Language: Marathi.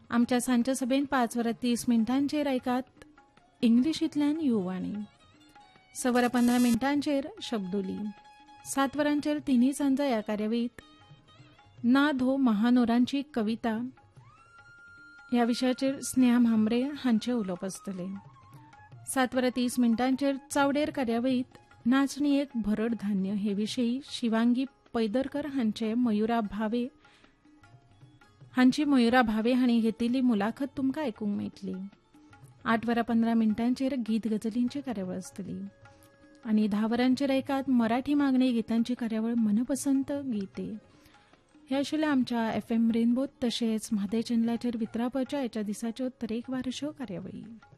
आमच्या सांच्या सभेन 5:30 ऐकात इंग्लिशींतल्यान युवाणी. 15:15 शब्दोली. 7 तिन्ही सांजा या कार्यावळीत नाद हो महानोरांची कविता ह्या विशयाचेर स्नेहा भांबरे हांचे उलोवप आसतले. 7:30 चावडेर कार्यावळीत नाचणी एक भरड धान्य हे विशयी शिवांगी पैदरकर हांची मयुरा भावे हांणी घेतिल्ली मुलाखत तुमकां आयकूंक मेळटली. 8:15 गीत गजलींची कार्यावळ आसतली आनी 10 ऐकात मराठी मागणी गितांची कार्यावळ मनपसंत गीते. हे आशिल्ले आमच्या FM रेनबोत तशेंच म्हादय चॅनलाचेर वितरावपाच्या हेच्या दिसाच्यो तरेकवारश्यो कार्यावळी.